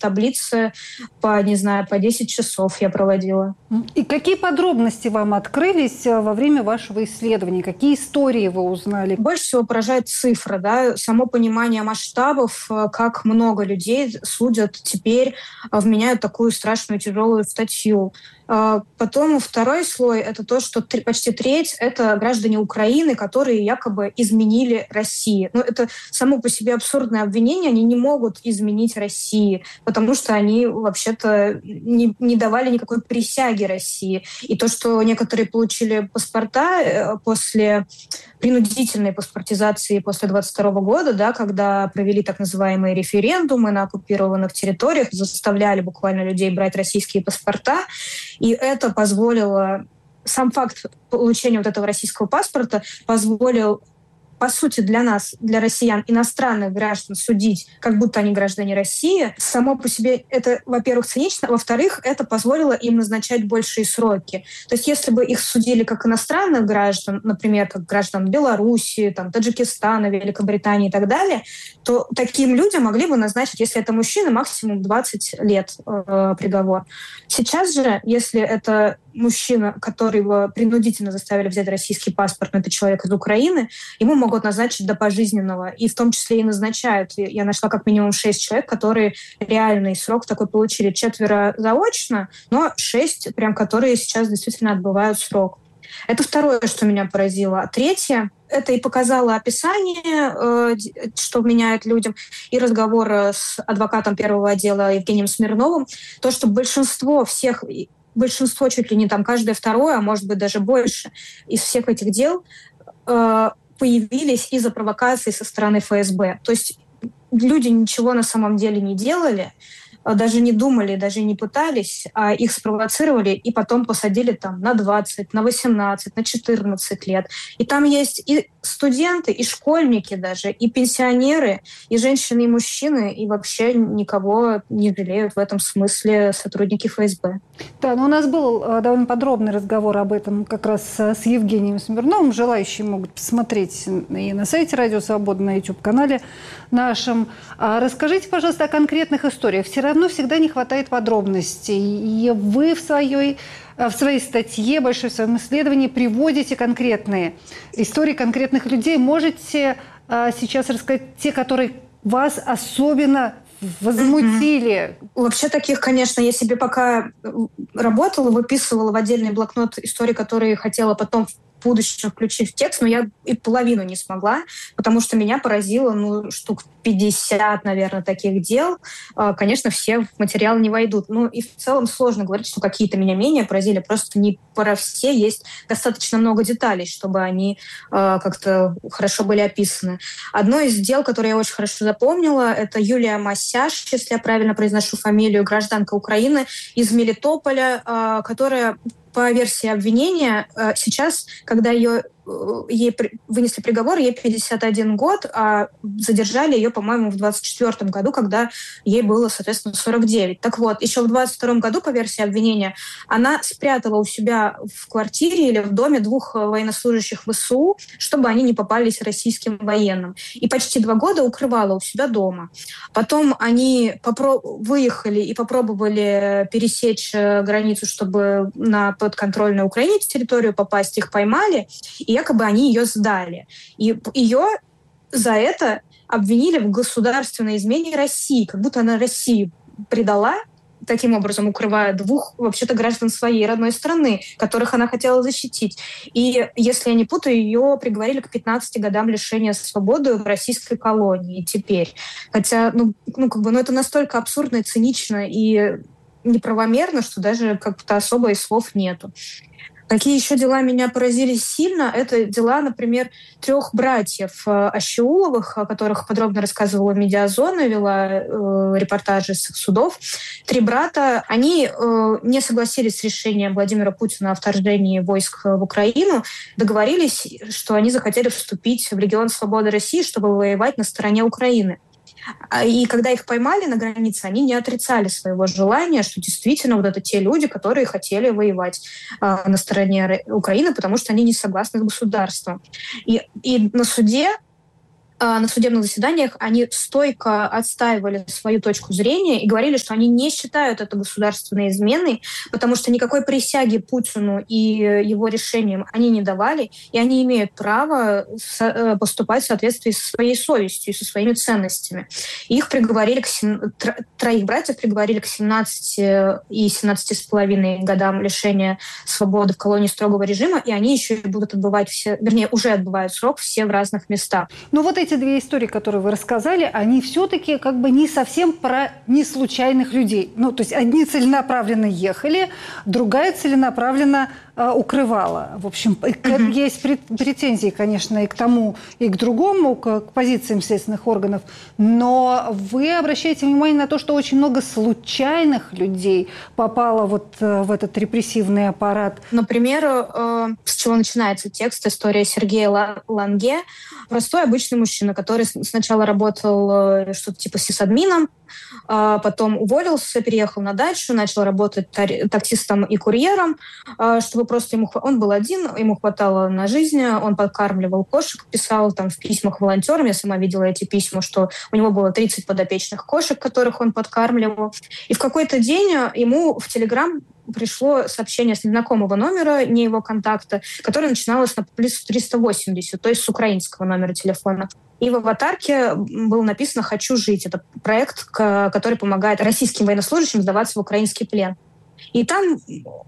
таблицы по, не знаю, по 10 часов я проводила. И какие подробности вам открылись во время вашего исследования? Какие истории вы узнали? Больше всего поражает цифра, да, само понимание масштабов, как много людей судят теперь, вменяют такую страшную тяжелую статью. Потом второй слой — это то, что почти треть — это граждане Украины, которые якобы изменили России. Но это само по себе абсурдное обвинение. Они не могут изменить России, потому что они вообще-то не давали никакой присяги России. И то, что некоторые получили паспорта после принудительной паспортизации после 22 года, да, когда провели так называемые референдумы на оккупированных территориях, заставляли буквально людей брать российские паспорта, и это позволило, сам факт получения вот этого российского паспорта позволил, по сути, для нас, для россиян, иностранных граждан судить, как будто они граждане России. Само по себе это, во-первых, цинично, во-вторых, это позволило им назначать большие сроки. То есть если бы их судили как иностранных граждан, например, как граждан Беларуси, там, Таджикистана, Великобритании и так далее, то таким людям могли бы назначить, если это мужчина, максимум 20 лет приговор. Сейчас же, если это мужчина, которого принудительно заставили взять российский паспорт, но это человек из Украины, ему могут назначить до пожизненного. И в том числе и назначают. Я нашла как минимум 6 человек, которые реальный срок такой получили. 4 заочно, но 6, прям которые сейчас действительно отбывают срок. Это второе, что меня поразило. А третье, это и показало описание, что меняет людям, и разговор с адвокатом первого отдела Евгением Смирновым, то, что большинство чуть ли не там каждое второе, а может быть даже больше, из всех этих дел появились из-за провокаций со стороны ФСБ. То есть люди ничего на самом деле не делали, даже не думали, даже не пытались, а их спровоцировали и потом посадили там на 20, на 18, на 14 лет. И там есть и студенты, и школьники даже, и пенсионеры, и женщины, и мужчины, и вообще никого не жалеют в этом смысле сотрудники ФСБ. Да, но у нас был довольно подробный разговор об этом как раз с Евгением Смирновым. Желающие могут посмотреть и на сайте «Радио Свобода», на YouTube-канале нашем. Расскажите, пожалуйста, о конкретных историях. Все равно всегда не хватает подробностей. И вы в своей статье, большой в своем исследовании приводите конкретные истории конкретных людей. Можете сейчас рассказать те, которые вас особенно возмутили? Вообще таких, конечно, я себе пока работала, выписывала в отдельный блокнот истории, которые хотела потом в будущем включить в текст, но я и половину не смогла, потому что меня поразило, штук 50, наверное, таких дел. Конечно, все в материал не войдут. И в целом сложно говорить, что какие-то меня менее поразили. Просто не про все есть достаточно много деталей, чтобы они как-то хорошо были описаны. Одно из дел, которое я очень хорошо запомнила, это Юлия Масяш, если я правильно произношу фамилию, гражданка Украины из Мелитополя, которая по версии обвинения, сейчас, когда ей вынесли приговор, ей 51 год, а задержали ее, по-моему, в 24 году, когда ей было, соответственно, 49. Так вот, еще в 22 году, по версии обвинения, она спрятала у себя в квартире или в доме 2 военнослужащих ВСУ, чтобы они не попались российским военным. И почти 2 года укрывала у себя дома. Потом они выехали и попробовали пересечь границу, чтобы на подконтрольную Украине территорию попасть. Их поймали, и якобы они ее сдали. И ее за это обвинили в государственной измене России, как будто она Россию предала, таким образом укрывая 2 вообще-то граждан своей родной страны, которых она хотела защитить. И, если я не путаю, ее приговорили к 15 годам лишения свободы в российской колонии теперь. Хотя, это настолько абсурдно и цинично и неправомерно, что даже как-то особо и слов нету. Какие еще дела меня поразили сильно? Это дела, например, 3 братьев Ащеуловых, о которых подробно рассказывала «Медиазона», вела репортажи с их судов. 3 брата, они не согласились с решением Владимира Путина о вторжении войск в Украину, договорились, что они захотели вступить в Легион Свободы России, чтобы воевать на стороне Украины. И когда их поймали на границе, они не отрицали своего желания, что действительно это те люди, которые хотели воевать на стороне Украины, потому что они не согласны с государством. И на суде на судебных заседаниях они стойко отстаивали свою точку зрения и говорили, что они не считают это государственной изменой, потому что никакой присяги Путину и его решениям они не давали, и они имеют право поступать в соответствии со своей совестью и со своими ценностями. Их приговорили троих братьев приговорили к 17 и 17,5 годам лишения свободы в колонии строгого режима, и они еще будут отбывать уже отбывают срок все в разных местах. Но вот эти две истории, которые вы рассказали, они все-таки как бы не совсем про неслучайных людей. Ну, то есть одни целенаправленно ехали, другая целенаправленно укрывала. В общем, есть претензии, конечно, и к тому, и к другому, к позициям следственных органов, но вы обращаете внимание на то, что очень много случайных людей попало вот в этот репрессивный аппарат. Например, с чего начинается текст, история Сергея Ланге. Простой обычный мужчина, который сначала работал что-то типа сисадмином, потом уволился, переехал на дачу, начал работать таксистом и курьером, чтобы просто он был один, ему хватало на жизнь, он подкармливал кошек, писал там в письмах волонтерам, я сама видела эти письма, что у него было 30 подопечных кошек, которых он подкармливал. И в какой-то день ему в Телеграм пришло сообщение с незнакомого номера, не его контакта, которое начиналось на плюс 380, то есть с украинского номера телефона. И в аватарке было написано «Хочу жить». Это проект, который помогает российским военнослужащим сдаваться в украинский плен. И там,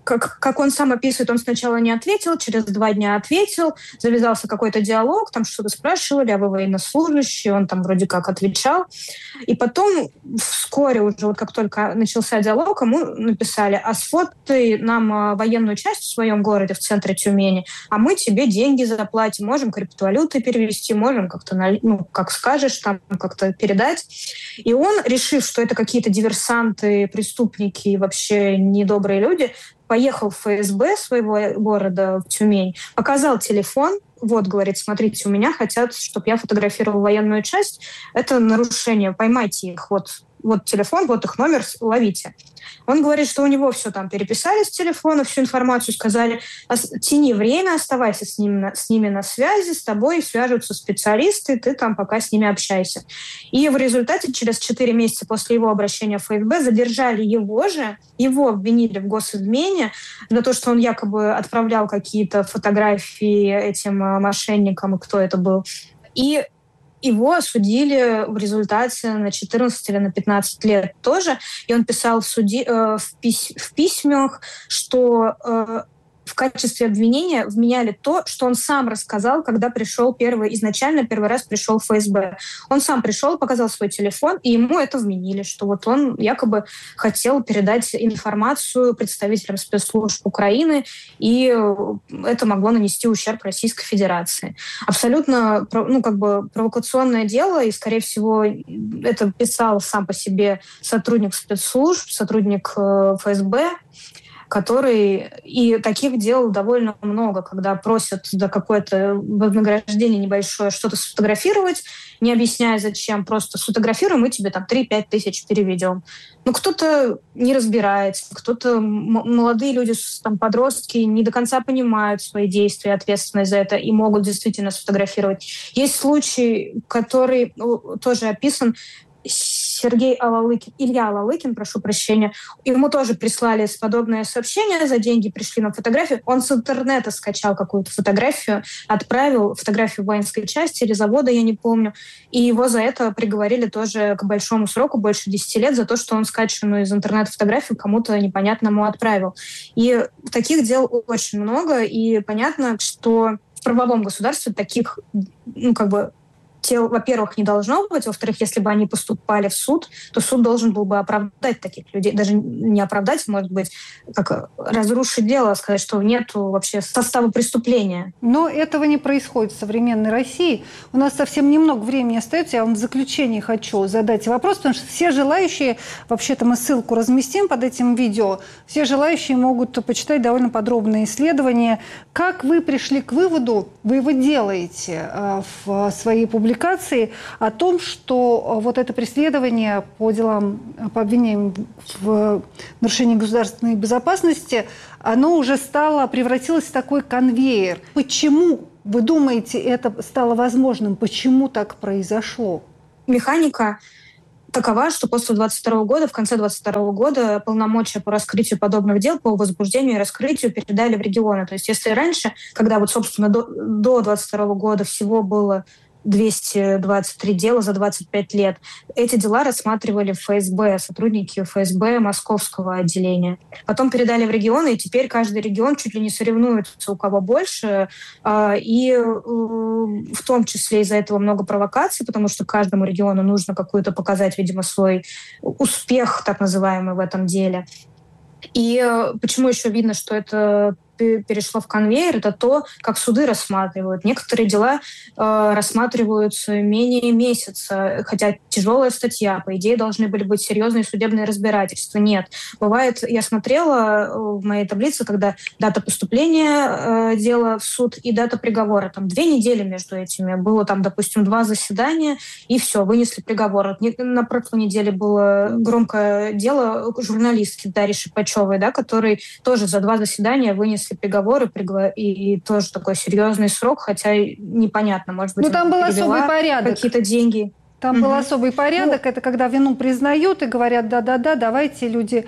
как он сам описывает, он сначала не ответил, через 2 дня ответил, завязался какой-то диалог, там что-то спрашивали, а вы военнослужащий, он там вроде как отвечал. И потом вскоре уже, вот как только начался диалог, ему написали: а сфоткай нам военную часть в своем городе, в центре Тюмени, а мы тебе деньги заплатим, можем криптовалюты перевести, можем как-то, как скажешь, там как-то передать. И он, решив, что это какие-то диверсанты, преступники и вообще недобрые люди, поехал в ФСБ своего города в Тюмень, показал телефон. Вот, говорит, смотрите, у меня хотят, чтобы я фотографировал военную часть. Это нарушение, поймайте их. Вот телефон, вот их номер, ловите. Он говорит, что у него все там переписали с телефона, всю информацию сказали: тяни время, оставайся с ними на связи, с тобой свяжутся специалисты, ты там пока с ними общайся. И в результате через 4 месяца после его обращения в ФСБ задержали его обвинили в госизмене за то, что он якобы отправлял какие-то фотографии этим мошенникам, кто это был. И его осудили в результате на 14 или на 15 лет тоже. И он писал в письмах, что в качестве обвинения вменяли то, что он сам рассказал, когда изначально первый раз пришел в ФСБ. Он сам пришел, показал свой телефон, и ему это вменили, что вот он якобы хотел передать информацию представителям спецслужб Украины, и это могло нанести ущерб Российской Федерации. Абсолютно провокационное дело, и, скорее всего, это писал сам по себе сотрудник спецслужб, сотрудник ФСБ, и таких дел довольно много, когда просят за какое-то вознаграждение небольшое что-то сфотографировать, не объясняя зачем, просто сфотографируем, мы тебе там 3-5 тысяч переведем. Кто-то не разбирается, кто-то, молодые люди, там, подростки, не до конца понимают свои действия, ответственность за это, и могут действительно сфотографировать. Есть случай, который тоже описан, Илья Алалыкин, прошу прощения, ему тоже прислали подобное сообщение, за деньги пришли на фотографию. Он с интернета скачал какую-то фотографию, отправил фотографию воинской части или завода, я не помню, и его за это приговорили тоже к большому сроку, больше 10 лет, за то, что он скачанную из интернета фотографию кому-то непонятному отправил. И таких дел очень много, и понятно, что в правовом государстве таких, тел, во-первых, не должно быть, во-вторых, если бы они поступали в суд, то суд должен был бы оправдать таких людей. Даже не оправдать, может быть, как разрушить дело, сказать, что нет вообще состава преступления. Но этого не происходит в современной России. У нас совсем немного времени остается. Я вам в заключение хочу задать вопрос, потому что все желающие, вообще-то мы ссылку разместим под этим видео, все желающие могут почитать довольно подробные исследования. Как вы пришли к выводу, вы его делаете в своей публикации, о том, что вот это преследование по делам, по обвинениям в нарушении государственной безопасности, оно уже превратилось в такой конвейер. Почему вы думаете, это стало возможным? Почему так произошло? Механика такова, что после 22 года, в конце 22 года полномочия по раскрытию подобных дел, по возбуждению и раскрытию передали в регионы. То есть если раньше, когда вот, собственно, до 22 года всего было 223 дела за 25 лет. Эти дела рассматривали в ФСБ, сотрудники ФСБ Московского отделения. Потом передали в регионы, и теперь каждый регион чуть ли не соревнуется, у кого больше. И в том числе из-за этого много провокаций, потому что каждому региону нужно какую-то показать, видимо, свой успех, так называемый, в этом деле. И почему еще видно, что это перешло в конвейер, это то, как суды рассматривают. Некоторые дела рассматриваются менее месяца, хотя тяжелая статья, по идее, должны были быть серьезные судебные разбирательства. Нет. Бывает, я смотрела в моей таблице, когда дата поступления дела в суд и дата приговора. Там 2 недели между этими. Было там, допустим, 2 заседания, и все, вынесли приговор. На прошлой неделе было громкое дело журналистки Дарьи Шипачевой, да, который тоже за 2 заседания вынесли приговоры, и тоже такой серьезный срок, хотя непонятно, может быть, там был особый порядок. Какие-то деньги. Там был особый порядок, это когда вину признают и говорят, да-да-да, давайте люди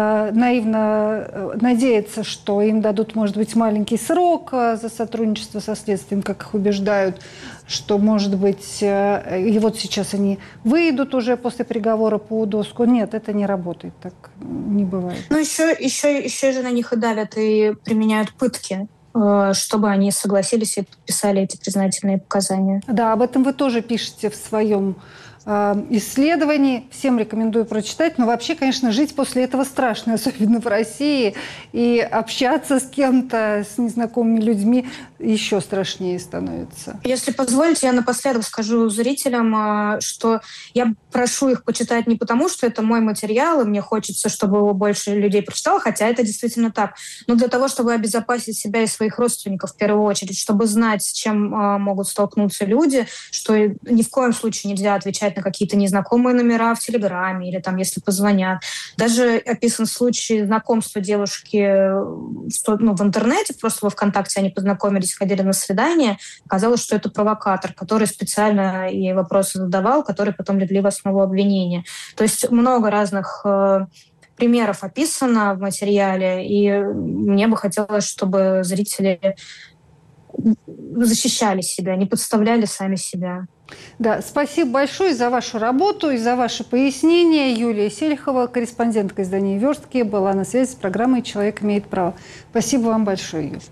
наивно надеются, что им дадут, может быть, маленький срок за сотрудничество со следствием, как их убеждают, что, может быть, и вот сейчас они выйдут уже после приговора по доску. Нет, это не работает, так не бывает. Еще же на них и давят, и применяют пытки, чтобы они согласились и подписали эти признательные показания. Да, об этом вы тоже пишете в своем исследований. Всем рекомендую прочитать. Но вообще, конечно, жить после этого страшно, особенно в России. И общаться с кем-то, с незнакомыми людьми еще страшнее становится. Если позволите, я напоследок скажу зрителям, что я прошу их почитать не потому, что это мой материал, и мне хочется, чтобы его больше людей прочитало, хотя это действительно так, но для того, чтобы обезопасить себя и своих родственников в первую очередь, чтобы знать, с чем могут столкнуться люди, что ни в коем случае нельзя отвечать на какие-то незнакомые номера в Телеграме или там, если позвонят. Даже описан случай знакомства девушки в интернете, просто во ВКонтакте они познакомились, ходили на свидание. Оказалось, что это провокатор, который специально ей вопросы задавал, которые потом легли в основу обвинения. То есть много разных примеров описано в материале, и мне бы хотелось, чтобы зрители защищали себя, не подставляли сами себя. Да, спасибо большое за вашу работу и за ваши пояснения. Юлия Селихова, корреспондентка издания «Верстки», была на связи с программой «Человек имеет право». Спасибо вам большое, Юлия.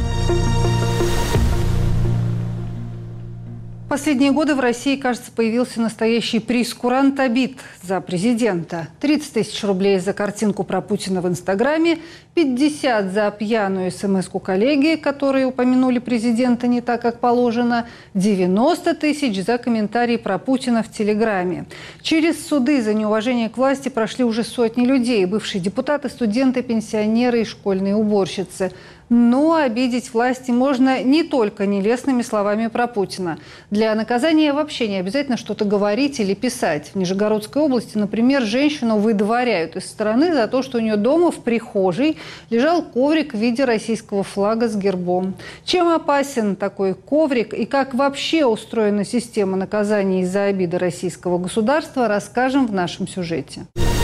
В последние годы в России, кажется, появился настоящий приз «Курант-обид» за президента. 30 тысяч рублей за картинку про Путина в Инстаграме, 50 за пьяную смс-ку коллеги, которые упомянули президента не так, как положено, 90 тысяч за комментарии про Путина в Телеграме. Через суды за неуважение к власти прошли уже сотни людей – бывшие депутаты, студенты, пенсионеры и школьные уборщицы. Но обидеть власти можно не только нелестными словами про Путина. Для наказания вообще не обязательно что-то говорить или писать. В Нижегородской области, например, женщину выдворяют из страны за то, что у нее дома в прихожей лежал коврик в виде российского флага с гербом. Чем опасен такой коврик и как вообще устроена система наказаний из-за обиды российского государства, расскажем в нашем сюжете.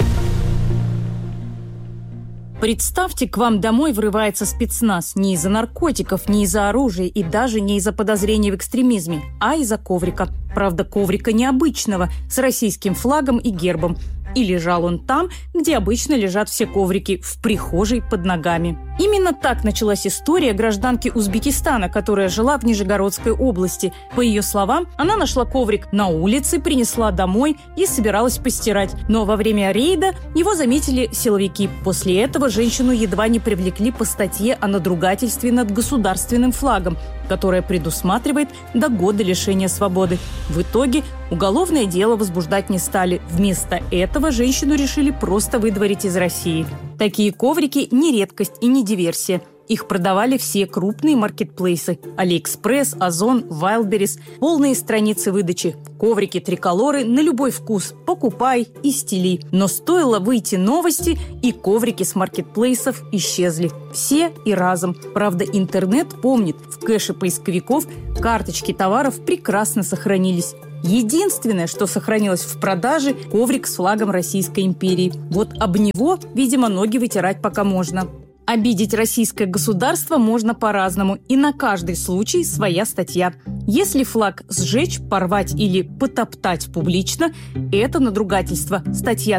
Представьте, к вам домой врывается спецназ не из-за наркотиков, не из-за оружия и даже не из-за подозрений в экстремизме, а из-за коврика. Правда, коврика необычного, с российским флагом и гербом. И лежал он там, где обычно лежат все коврики, в прихожей под ногами. Именно так началась история гражданки Узбекистана, которая жила в Нижегородской области. По ее словам, она нашла коврик на улице, принесла домой и собиралась постирать. Но во время рейда его заметили силовики. После этого женщину едва не привлекли по статье о надругательстве над государственным флагом, которая предусматривает до года лишения свободы. В итоге уголовное дело возбуждать не стали. Вместо этого женщину решили просто выдворить из России. Такие коврики не редкость и не диверсия. Их продавали все крупные маркетплейсы: AliExpress, Озон, Wildberries. Полные страницы выдачи. Коврики, триколоры на любой вкус. Покупай и стили. Но стоило выйти новости, и коврики с маркетплейсов исчезли. Все и разом. Правда, интернет помнит, в кэше поисковиков карточки товаров прекрасно сохранились. Единственное, что сохранилось в продаже – коврик с флагом Российской империи. Вот об него, видимо, ноги вытирать пока можно. Обидеть российское государство можно по-разному, и на каждый случай своя статья. Если флаг сжечь, порвать или потоптать публично – это надругательство. Статья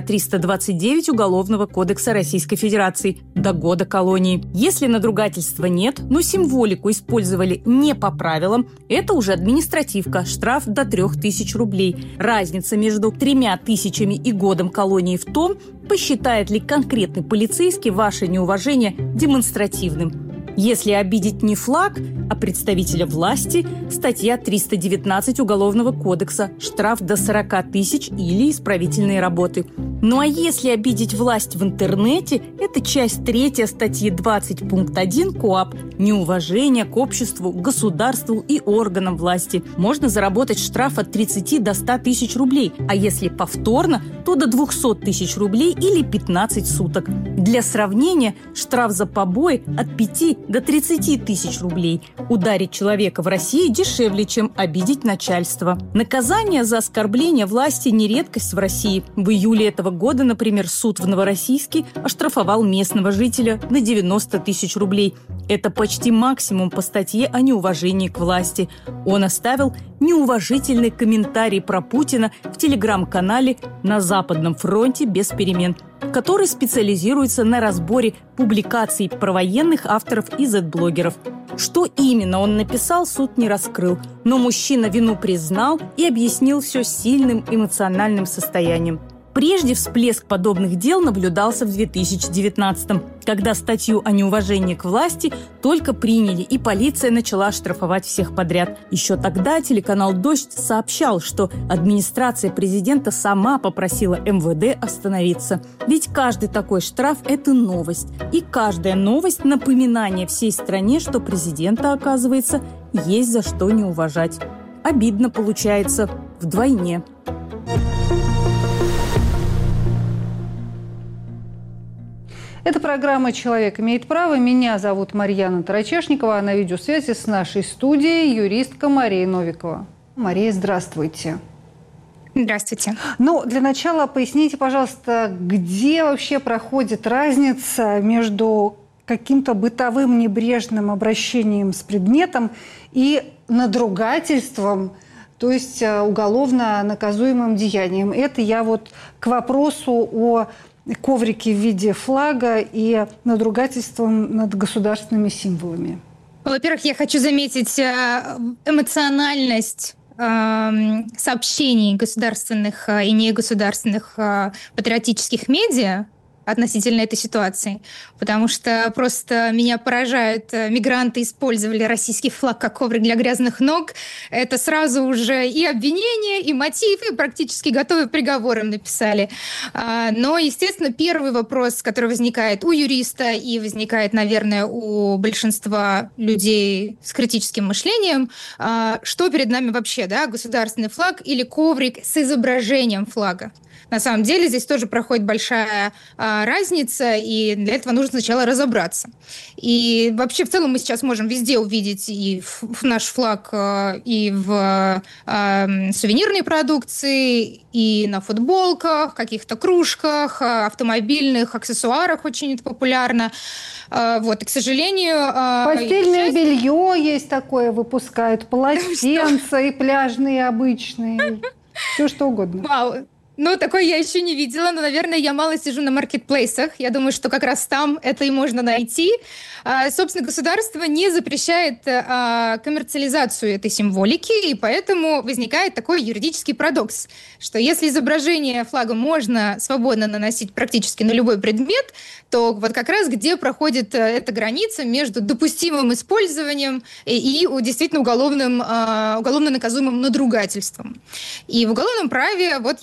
329 Уголовного кодекса Российской Федерации – до года колонии. Если надругательства нет, но символику использовали не по правилам, это уже административка, штраф до 3000 рублей. Разница между 3000 и годом колонии в том, посчитает ли конкретный полицейский ваше неуважение демонстративным. Если обидеть не флаг, а представителя власти, статья 319 Уголовного кодекса, штраф до 40 000 или исправительные работы. Ну а если обидеть власть в интернете, это часть 3 статьи 20 пункт 1 КоАП «Неуважение к обществу, государству и органам власти». Можно заработать штраф от 30 до 100 000 рублей, а если повторно, то до 200 000 рублей или 15 суток. Для сравнения, штраф за побои от 5 до 30 000 рублей. Ударить человека в России дешевле, чем обидеть начальство. Наказание за оскорбление власти не редкость в России. В июле этого года, например, суд в Новороссийске оштрафовал местного жителя на 90 000 рублей. Это почти максимум по статье о неуважении к власти. Он оставил неуважительный комментарий про Путина в телеграм-канале «На Западном фронте без перемен», который специализируется на разборе публикаций провоенных авторов и зет-блогеров. Что именно он написал, суд не раскрыл, но мужчина вину признал и объяснил все сильным эмоциональным состоянием. Прежде всплеск подобных дел наблюдался в 2019-м, когда статью о неуважении к власти только приняли, и полиция начала штрафовать всех подряд. Еще тогда телеканал «Дождь» сообщал, что администрация президента сама попросила МВД остановиться. Ведь каждый такой штраф – это новость. И каждая новость – напоминание всей стране, что президента, оказывается, есть за что не уважать. Обидно получается вдвойне. Это программа «Человек имеет право». Меня зовут Марьяна Тарачешникова, а на видеосвязи с нашей студией юристка Мария Новикова. Мария, здравствуйте. Здравствуйте. Ну, для начала поясните, пожалуйста, где вообще проходит разница между каким-то бытовым небрежным обращением с предметом и надругательством, то есть уголовно наказуемым деянием. Это я вот к вопросу о коврики в виде флага и надругательством над государственными символами. Во-первых, я хочу заметить эмоциональность сообщений государственных и негосударственных патриотических медиа относительно этой ситуации, потому что просто меня поражает, мигранты использовали российский флаг как коврик для грязных ног. Это сразу уже и обвинение, и мотив, и практически готовый приговор им написали. Но, естественно, первый вопрос, который возникает у юриста и возникает, наверное, у большинства людей с критическим мышлением, что перед нами вообще, да, государственный флаг или коврик с изображением флага? На самом деле здесь тоже проходит большая разница, и для этого нужно сначала разобраться. И вообще в целом мы сейчас можем везде увидеть и наш флаг и в сувенирной продукции, и на футболках, каких-то кружках, автомобильных аксессуарах очень это популярно. Вот, и, к сожалению... Постельное белье есть такое, выпускают, полотенца и пляжные обычные, все что угодно. Вау! Ну, такое я еще не видела, но, наверное, я мало сижу на маркетплейсах. Я думаю, что как раз там это и можно найти. Собственно, государство не запрещает коммерциализацию этой символики, и поэтому возникает такой юридический парадокс, что если изображение флага можно свободно наносить практически на любой предмет, то вот как раз где проходит эта граница между допустимым использованием и действительно уголовно наказуемым надругательством. И в уголовном праве вот есть такое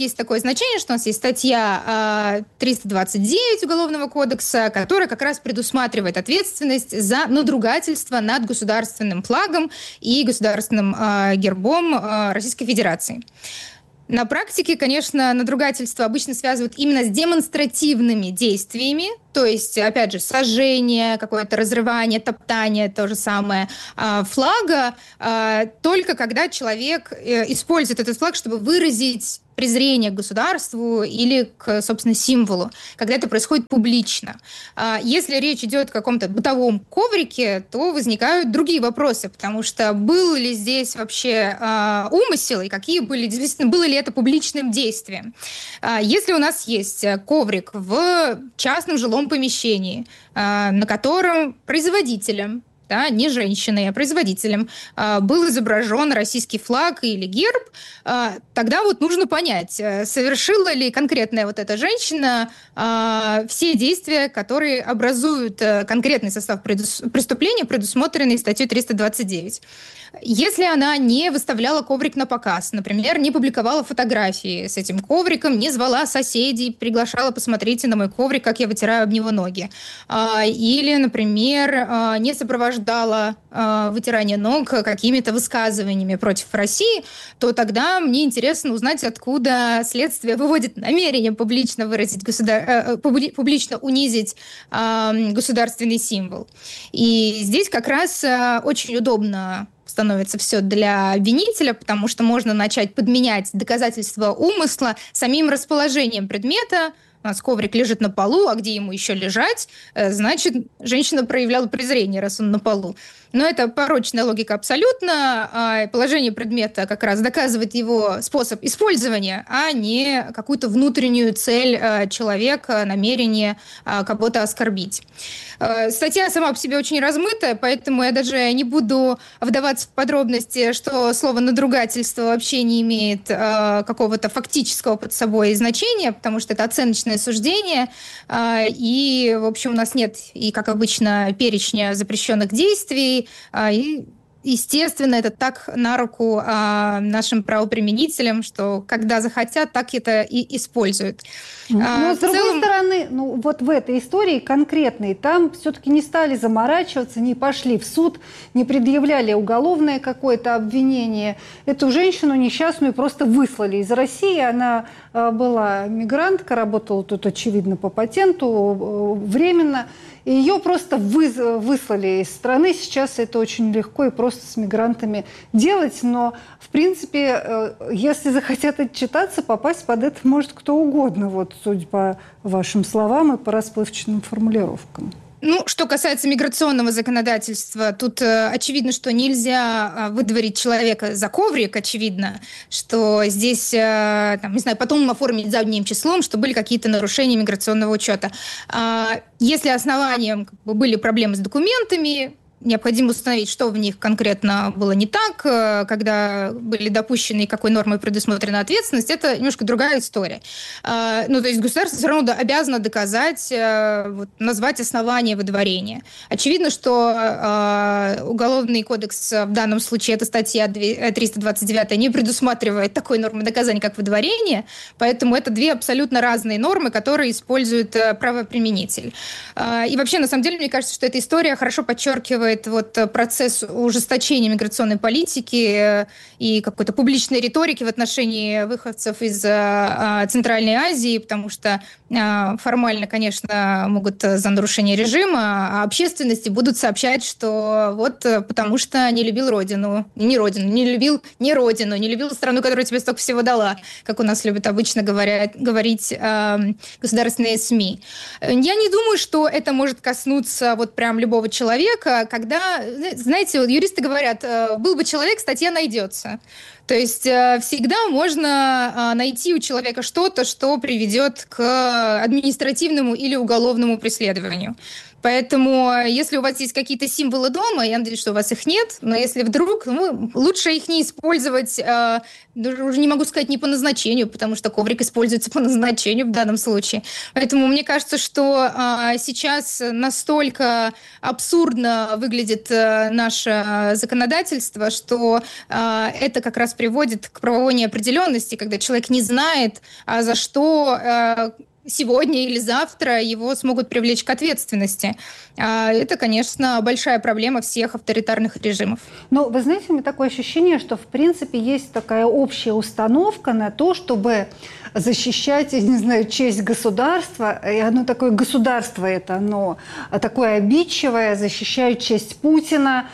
значение, что у нас есть статья 329 Уголовного кодекса, которая как раз предусматривает ответственность за надругательство над государственным флагом и государственным гербом Российской Федерации. На практике, конечно, надругательство обычно связывают именно с демонстративными действиями, то есть, опять же, сожжение, какое-то разрывание, топтание, то же самое флага, только когда человек использует этот флаг, чтобы выразить презрение к государству или к, собственно, символу, когда это происходит публично. Если речь идет о каком-то бытовом коврике, то возникают другие вопросы, потому что был ли здесь вообще умысел и какие были, действительно, было ли это публичным действием. Если у нас есть коврик в частном жилом помещении, на котором производителем, да, не женщиной, а производителем, был изображен российский флаг или герб, тогда вот нужно понять, совершила ли конкретная вот эта женщина все действия, которые образуют конкретный состав преступления, предусмотренный статьей 329. Если она не выставляла коврик на показ, например, не публиковала фотографии с этим ковриком, не звала соседей, приглашала: посмотрите на мой коврик, как я вытираю об него ноги. Или, например, не сопровождала вытирание ног какими-то высказываниями против России, то тогда мне интересно узнать, откуда следствие выводит намерение публично выразить публично унизить государственный символ. И здесь как раз очень удобно становится все для обвинителя, потому что можно начать подменять доказательства умысла самим расположением предмета. У нас коврик лежит на полу, а где ему еще лежать? Значит, женщина проявляла презрение, раз он на полу. Но это порочная логика абсолютно. Положение предмета как раз доказывает его способ использования, а не какую-то внутреннюю цель человека, намерение кого-то оскорбить. Статья сама по себе очень размытая, поэтому я даже не буду вдаваться в подробности, что слово «надругательство» вообще не имеет какого-то фактического под собой значения, потому что это оценочное суждение, и, в общем, у нас нет, и, как обычно, перечня запрещенных действий, и, естественно, это так на руку нашим правоприменителям, что когда захотят, так это и используют. Но, с другой стороны, ну, вот в этой истории конкретной, там все-таки не стали заморачиваться, не пошли в суд, не предъявляли уголовное какое-то обвинение. Эту женщину несчастную просто выслали из России. Она была мигрантка, работала тут, очевидно, по патенту, временно. И ее просто выслали из страны. Сейчас это очень легко и просто с мигрантами делать. Но, в принципе, если захотят отчитаться, попасть под это может кто угодно, вот, судя по вашим словам и по расплывчатым формулировкам. Ну, что касается миграционного законодательства, тут очевидно, что нельзя выдворить человека за коврик, очевидно, что здесь, там, не знаю, потом оформить задним числом, что были какие-то нарушения миграционного учета. Если основанием были проблемы с документами, необходимо установить, что в них конкретно было не так, когда были допущены и какой нормой предусмотрена ответственность, это немножко другая история. Ну, то есть государство все равно обязано доказать, вот, назвать основание выдворения. Очевидно, что Уголовный кодекс в данном случае, эта статья 329, не предусматривает такой нормы доказания, как выдворение, поэтому это две абсолютно разные нормы, которые использует правоприменитель. И вообще, на самом деле, мне кажется, что эта история хорошо подчеркивает вот процесс ужесточения миграционной политики и какой-то публичной риторики в отношении выходцев из Центральной Азии, потому что формально, конечно, могут за нарушение режима, а общественности будут сообщать, что вот потому что не любил родину, не любил не родину, не любил страну, которая тебе столько всего дала, как у нас любят обычно говорить государственные СМИ. Я не думаю, что это может коснуться вот прям любого человека, когда, знаете, юристы говорят, был бы человек, статья найдется. То есть всегда можно найти у человека что-то, что приведет к административному или уголовному преследованию. Поэтому, если у вас есть какие-то символы дома, я надеюсь, что у вас их нет, но если вдруг, лучше их не использовать, уже не могу сказать не по назначению, потому что коврик используется по назначению в данном случае. Поэтому мне кажется, что сейчас настолько абсурдно выглядит наше законодательство, что это как раз раз приводит к правовой неопределенности, когда человек не знает, за что сегодня или завтра его смогут привлечь к ответственности. Это, конечно, большая проблема всех авторитарных режимов. Но вы знаете, у меня такое ощущение, что, в принципе, есть такая общая установка на то, чтобы защищать, я не знаю, честь государства. И оно такое государство, это оно такое обидчивое, защищает честь Путина,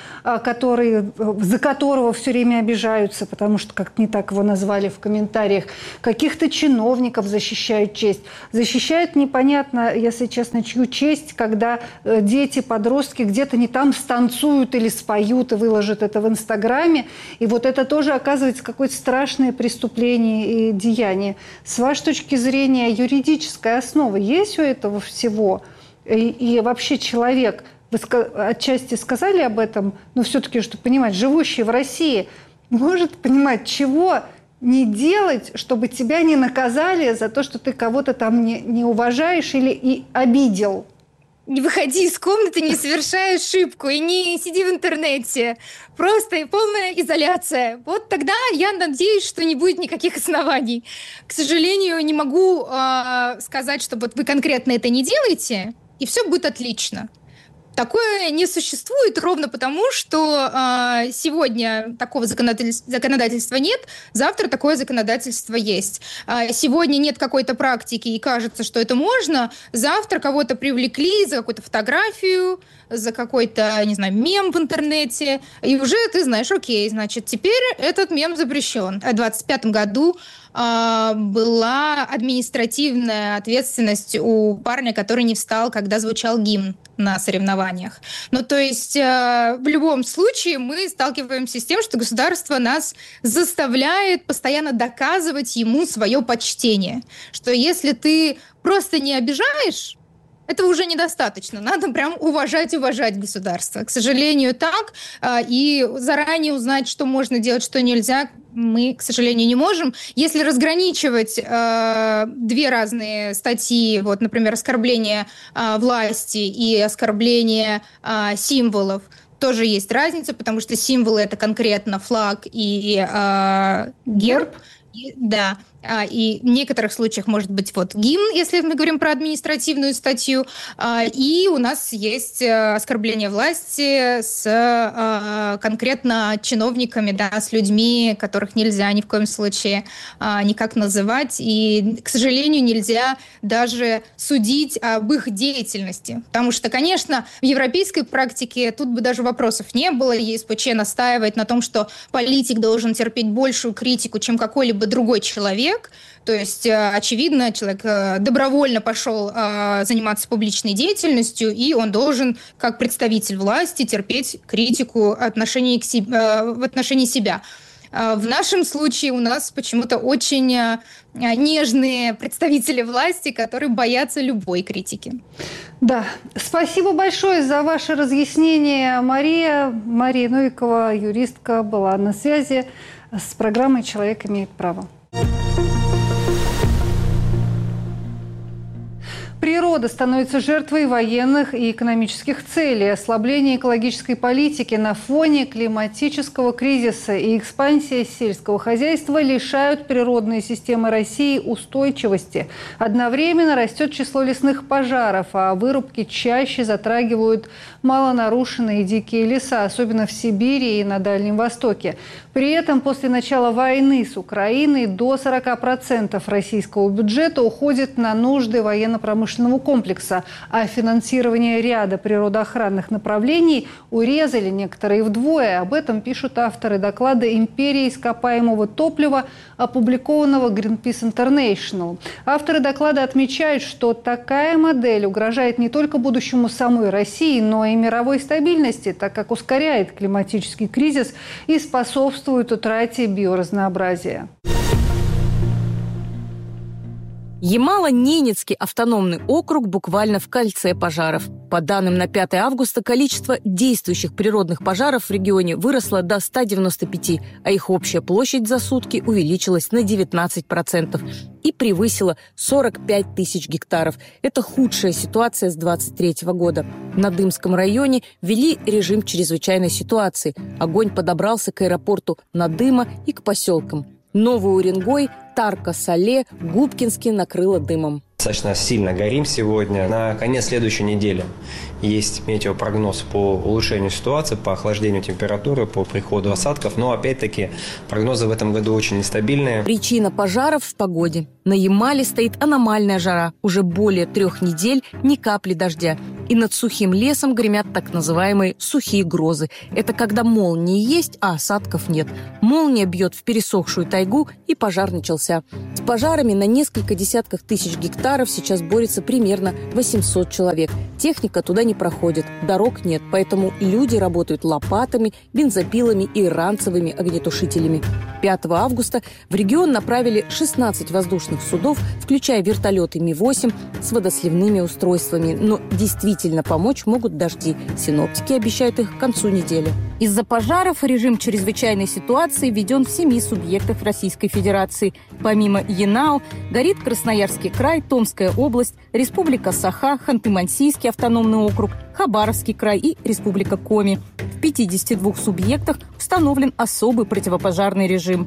за которого все время обижаются, потому что как-то не так его назвали в комментариях. Каких-то чиновников защищают честь. Защищают непонятно, если честно, чью честь, когда дети, подростки где-то не там станцуют или споют и выложат это в Инстаграме. И вот это тоже оказывается какое-то страшное преступление и деяние. С вашей точки зрения, юридическая основа есть у этого всего? И вообще человек, вы отчасти сказали об этом, но все-таки, чтобы понимать, живущий в России может понимать, чего не делать, чтобы тебя не наказали за то, что ты кого-то там не уважаешь или и обидел. Не выходи из комнаты, не совершай ошибку и не сиди в интернете. Просто и полная изоляция. Вот тогда я надеюсь, что не будет никаких оснований. К сожалению, не могу сказать, что вот вы конкретно это не делаете, и все будет отлично. Такое не существует ровно потому, что сегодня такого законодательства нет, завтра такое законодательство есть. Сегодня нет какой-то практики и кажется, что это можно, завтра кого-то привлекли за какую-то фотографию, за какой-то, не знаю, мем в интернете, и уже ты знаешь, окей, значит, теперь этот мем запрещен. В 2025 году была административная ответственность у парня, который не встал, когда звучал гимн на соревнованиях. Ну, то есть в любом случае мы сталкиваемся с тем, что государство нас заставляет постоянно доказывать ему свое почтение. Что если ты просто не обижаешь, этого уже недостаточно. Надо прям уважать государство. К сожалению, так. И заранее узнать, что можно делать, что нельзя, мы, к сожалению, не можем. Если разграничивать две разные статьи, вот, например, оскорбление власти и оскорбление символов, тоже есть разница, потому что символы — это конкретно флаг и герб. Да. И в некоторых случаях может быть вот гимн, если мы говорим про административную статью. И у нас есть оскорбление власти с конкретно чиновниками, да, с людьми, которых нельзя ни в коем случае никак называть. И, к сожалению, нельзя даже судить об их деятельности. Потому что, конечно, в европейской практике тут бы даже вопросов не было. ЕСПЧ настаивает на том, что политик должен терпеть большую критику, чем какой-либо другой человек. То есть, очевидно, человек добровольно пошел заниматься публичной деятельностью, и он должен, как представитель власти, терпеть критику в отношении себя. В нашем случае у нас почему-то очень нежные представители власти, которые боятся любой критики. Да, спасибо большое за ваше разъяснение, Мария. Мария Новикова, юристка, была на связи с программой «Человек имеет право». Природа становится жертвой военных и экономических целей. Ослабление экологической политики на фоне климатического кризиса и экспансия сельского хозяйства лишают природные системы России устойчивости. Одновременно растет число лесных пожаров, а вырубки чаще затрагивают малонарушенные дикие леса, особенно в Сибири и на Дальнем Востоке. При этом после начала войны с Украиной до 40% российского бюджета уходит на нужды военно-промышленного комплекса, а финансирование ряда природоохранных направлений урезали некоторые вдвое. Об этом пишут авторы доклада «Империя ископаемого топлива», опубликованного Greenpeace International. Авторы доклада отмечают, что такая модель угрожает не только будущему самой России, но и мировой стабильности, так как ускоряет климатический кризис и способствует утрате биоразнообразия. Ямало-Ненецкий автономный округ буквально в кольце пожаров. По данным на 5 августа, количество действующих природных пожаров в регионе выросло до 195, а их общая площадь за сутки увеличилась на 19% и превысила 45 тысяч гектаров. Это худшая ситуация с 2023 года. На Дымском районе ввели режим чрезвычайной ситуации. Огонь подобрался к аэропорту Надыма и к поселкам. Новый Уренгой, Тарко-Сале, Губкинский накрыло дымом. Достаточно сильно горим сегодня. На конец следующей недели есть метеопрогноз по улучшению ситуации, по охлаждению температуры, по приходу осадков. Но, опять-таки, прогнозы в этом году очень нестабильные. Причина пожаров в погоде. На Ямале стоит аномальная жара. Уже более 3 недель ни капли дождя. И над сухим лесом гремят так называемые сухие грозы. Это когда молнии есть, а осадков нет. Молния бьет в пересохшую тайгу, и пожар начался. С пожарами на несколько десятков тысяч гектаров сейчас борется примерно 800 человек. Техника туда не проходит, дорог нет, поэтому люди работают лопатами, бензопилами и ранцевыми огнетушителями. 5 августа в регион направили 16 воздушных судов, включая вертолеты Ми-8 с водосливными устройствами. Но действительно помочь могут дожди. Синоптики обещают их к концу недели. Из-за пожаров режим чрезвычайной ситуации введен в 7 субъектах Российской Федерации. Помимо Янао горит Красноярский край, Томская область, Республика Саха, Ханты-Мансийский автономный округ, Хабаровский край и Республика Коми. В 52 субъектах установлен особый противопожарный режим.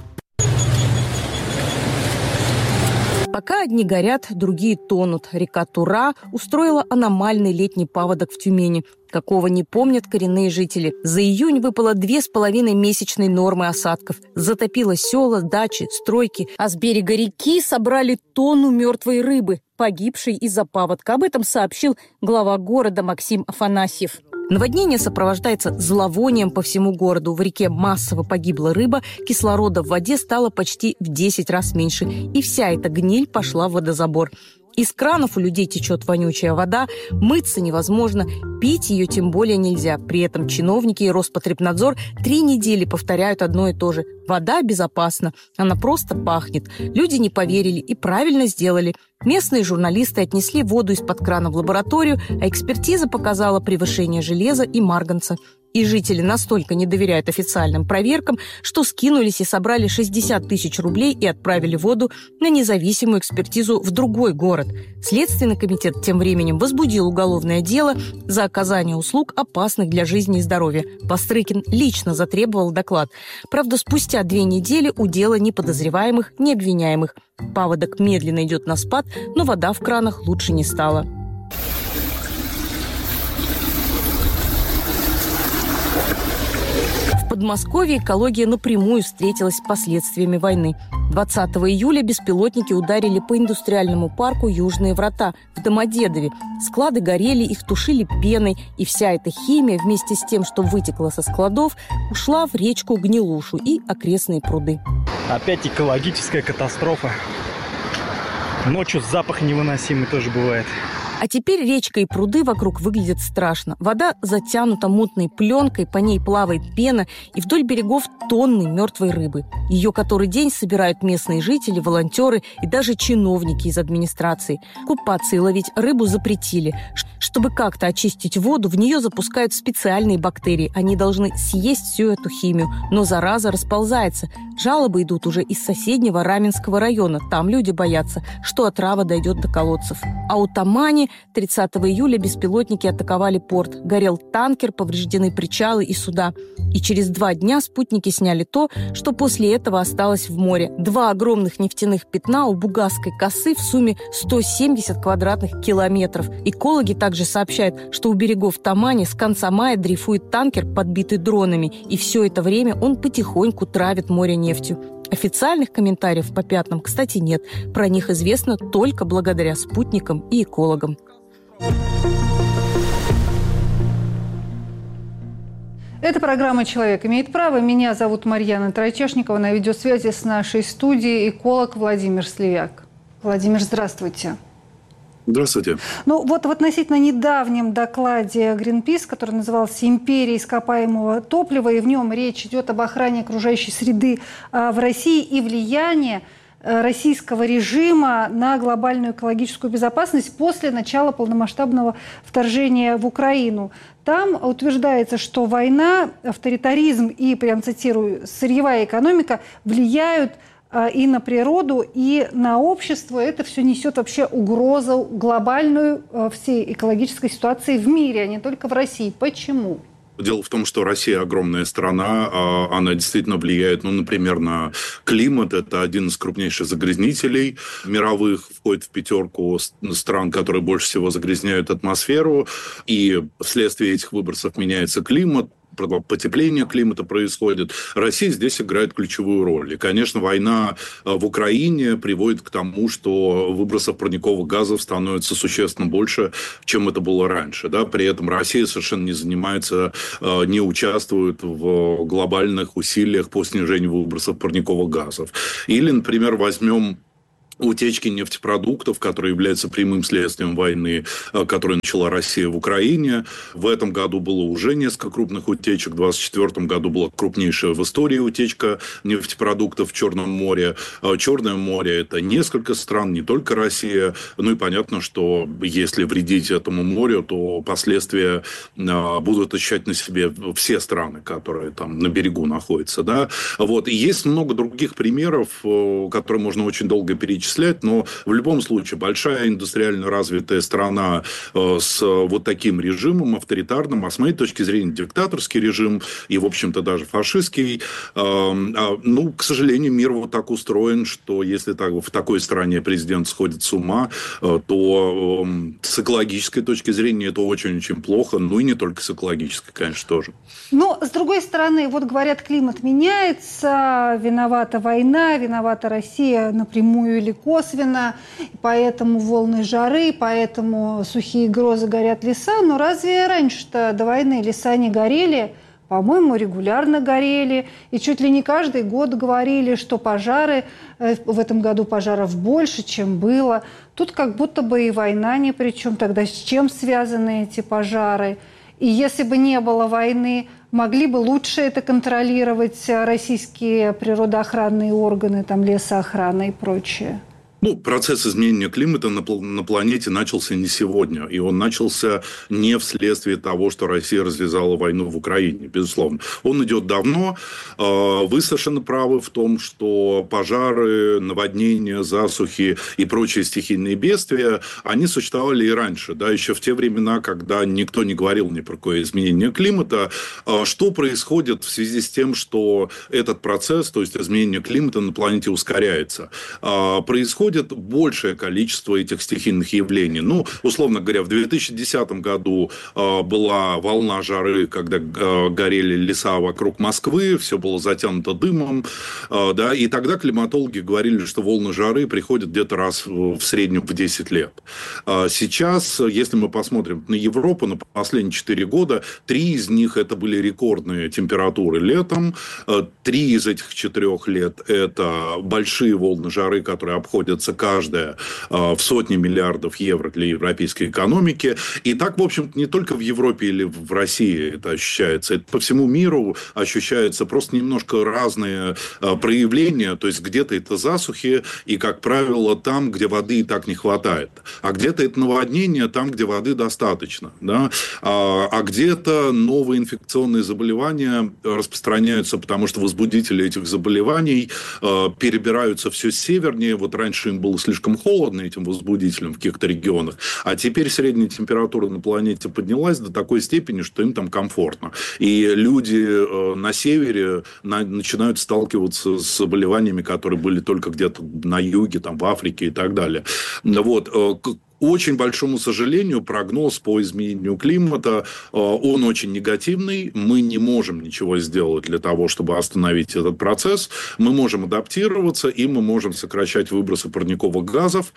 Пока одни горят, другие тонут. Река Тура устроила аномальный летний паводок в Тюмени, какого не помнят коренные жители. За июнь выпало 2,5 месячной нормы осадков. Затопило села, дачи, стройки. А с берега реки собрали тонну мертвой рыбы, погибшей из-за паводка. Об этом сообщил глава города Максим Афанасьев. Наводнение сопровождается зловонием по всему городу. В реке массово погибла рыба, кислорода в воде стало почти в 10 раз меньше. И вся эта гниль пошла в водозабор. Из кранов у людей течет вонючая вода, мыться невозможно, пить ее тем более нельзя. При этом чиновники и Роспотребнадзор 3 недели повторяют одно и то же. Вода безопасна, она просто пахнет. Люди не поверили и правильно сделали. Местные журналисты отнесли воду из-под крана в лабораторию, а экспертиза показала превышение железа и марганца. И жители настолько не доверяют официальным проверкам, что скинулись и собрали 60 тысяч рублей и отправили воду на независимую экспертизу в другой город. Следственный комитет тем временем возбудил уголовное дело за оказание услуг, опасных для жизни и здоровья. Бастрыкин лично затребовал доклад. Правда, спустя 2 недели у дела ни подозреваемых, ни обвиняемых. Паводок медленно идет на спад, но вода в кранах лучше не стала. В Подмосковье экология напрямую встретилась с последствиями войны. 20 июля беспилотники ударили по индустриальному парку «Южные врата» в Домодедове. Склады горели, их тушили пеной, и вся эта химия вместе с тем, что вытекла со складов, ушла в речку Гнилушу и окрестные пруды. Опять экологическая катастрофа. Ночью запах невыносимый тоже бывает. А теперь речка и пруды вокруг выглядят страшно. Вода затянута мутной пленкой, по ней плавает пена, и вдоль берегов тонны мертвой рыбы. Ее который день собирают местные жители, волонтеры и даже чиновники из администрации. Купаться и ловить рыбу запретили. Чтобы как-то очистить воду, в нее запускают специальные бактерии. Они должны съесть всю эту химию, но зараза расползается. Жалобы идут уже из соседнего Раменского района. Там люди боятся, что отрава дойдет до колодцев. А у Тамани 30 июля беспилотники атаковали порт. Горел танкер, повреждены причалы и суда. И через 2 дня спутники сняли то, что после этого осталось в море. 2 огромных нефтяных пятна у Бугасской косы в сумме 170 квадратных километров. Экологи также сообщают, что у берегов Тамани с конца мая дрейфует танкер, подбитый дронами. И все это время он потихоньку травит море нефтью. Официальных комментариев по пятнам, кстати, нет. Про них известно только благодаря спутникам и экологам. Это программа «Человек имеет право». Меня зовут Марьяна Тройчешникова. На видеосвязи с нашей студией эколог Владимир Сливяк. Владимир, здравствуйте. Здравствуйте. Ну вот в относительно недавнем докладе Greenpeace, который назывался «Империя ископаемого топлива», и в нем речь идет об охране окружающей среды в России и влиянии российского режима на глобальную экологическую безопасность после начала полномасштабного вторжения в Украину. Там утверждается, что война, авторитаризм и, прям цитирую, сырьевая экономика влияют и на природу, и на общество. Это все несет вообще угрозу глобальную всей экологической ситуации в мире, а не только в России. Почему? Дело в том, что Россия огромная страна, она действительно влияет, например, на климат. Это один из крупнейших загрязнителей мировых, входит в 5 стран, которые больше всего загрязняют атмосферу. И вследствие этих выбросов меняется климат. Потепление климата происходит. Россия здесь играет ключевую роль. И, конечно, война в Украине приводит к тому, что выбросов парниковых газов становится существенно больше, чем это было раньше. Да? При этом Россия совершенно не занимается, не участвует в глобальных усилиях по снижению выбросов парниковых газов. Или, например, возьмем утечки нефтепродуктов, которые являются прямым следствием войны, которую начала Россия в Украине. В этом году было уже несколько крупных утечек. В 2024 году была крупнейшая в истории утечка нефтепродуктов в Черном море. Черное море – это несколько стран, не только Россия. И понятно, что если вредить этому морю, то последствия будут ощущать на себе все страны, которые там на берегу находятся. Да? И есть много других примеров, которые можно очень долго перечислять. Но в любом случае большая индустриально развитая страна с вот таким режимом авторитарным, а с моей точки зрения диктаторский режим и, в общем-то, даже фашистский. К сожалению, мир вот так устроен, что если в такой стране президент сходит с ума, то с экологической точки зрения это очень-очень плохо. И не только с экологической, конечно, тоже. Но, с другой стороны, говорят, климат меняется, виновата война, виновата Россия напрямую или косвенно, поэтому волны жары, поэтому сухие грозы, горят леса. Но разве раньше-то до войны леса не горели? По-моему, регулярно горели. И чуть ли не каждый год говорили, что пожары, в этом году пожаров больше, чем было. Тут как будто бы и война ни при чем. Тогда с чем связаны эти пожары? И если бы не было войны, могли бы лучше это контролировать российские природоохранные органы, лесоохрана и прочее? Процесс изменения климата на планете начался не сегодня. И он начался не вследствие того, что Россия развязала войну в Украине, безусловно. Он идет давно. Вы совершенно правы в том, что пожары, наводнения, засухи и прочие стихийные бедствия, они существовали и раньше. Да, еще в те времена, когда никто не говорил ни про какое изменение климата. Что происходит в связи с тем, что этот процесс, то есть изменение климата на планете ускоряется? Происходит большее количество этих стихийных явлений. Условно говоря, в 2010 году была волна жары, когда горели леса вокруг Москвы, все было затянуто дымом, да, и тогда климатологи говорили, что волны жары приходят где-то раз в среднем в 10 лет. Сейчас, если мы посмотрим на Европу, на последние 4 года, 3 из них это были рекордные температуры летом, 3 из этих 4 лет это большие волны жары, которые обходят каждая в сотни миллиардов евро для европейской экономики. И так, в общем-то, не только в Европе или в России это ощущается. Это по всему миру ощущается просто немножко разные проявления. То есть, где-то это засухи, и, как правило, там, где воды и так не хватает. А где-то это наводнение, там, где воды достаточно. Да? А где-то новые инфекционные заболевания распространяются, потому что возбудители этих заболеваний перебираются все севернее. Раньше им было слишком холодно, этим возбудителям в каких-то регионах, а теперь средняя температура на планете поднялась до такой степени, что им там комфортно. И люди на севере начинают сталкиваться с заболеваниями, которые были только где-то на юге, в Африке и так далее. Очень большому сожалению, прогноз по изменению климата, он очень негативный. Мы не можем ничего сделать для того, чтобы остановить этот процесс. Мы можем адаптироваться, и мы можем сокращать выбросы парниковых газов